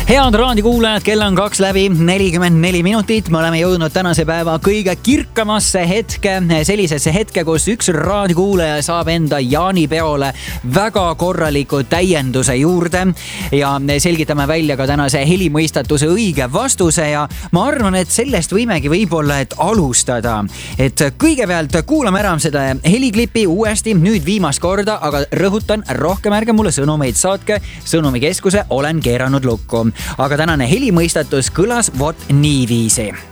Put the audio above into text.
Head raadikuulajad, kell on 2:44. Me oleme jõudnud tänase päeva kõige kirkamasse hetke, sellisesse hetke, kus üks raadikuulaja saab enda jaanipeole väga korraliku täienduse juurde ja selgitame välja ka tänase helimõistatuse õige vastuse ja ma arvan, et sellest võimegi võib-olla alustada. Et kõigepealt kuulame ära seda heliklipi uuesti, nüüd viimast korda, aga rõhutan, rohkem ärge mulle sõnumeid saatke, sõnumikeskuse olen keeranud lukku. Aga tänane helimõistatus kõlas vot niiviisi.